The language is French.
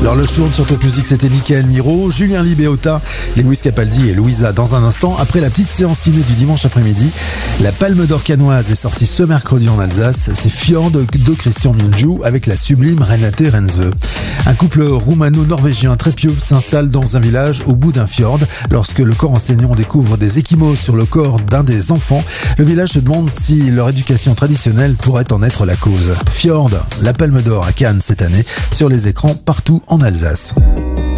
L'horloge tourne sur Top Music, c'était Mickaël Miro, Julien Libéota, Lewis Capaldi et Louisa. Dans un instant, après la petite séance ciné du dimanche après-midi, la Palme d'Or cannoise est sortie ce mercredi en Alsace. C'est Fjord de Christian Minju avec la sublime Renate Reinsve. Un couple roumano-norvégien très pieux s'installe dans un village au bout d'un fjord. Lorsque le corps enseignant découvre des ecchymoses sur le corps d'un des enfants, le village se demande si leur éducation traditionnelle pourrait en être la cause. Fjord, la Palme d'Or à Cannes cette année, sur les écrans partout en Alsace.